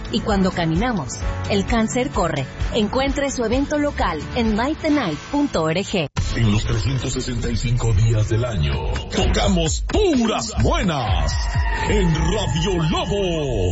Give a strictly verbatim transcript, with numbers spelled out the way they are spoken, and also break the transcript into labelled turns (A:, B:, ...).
A: Y cuando caminamos, el cáncer corre. Encuentre su evento local en light the night punto org.
B: En los trescientos sesenta y cinco días del año, tocamos puras buenas en Radio Lobo.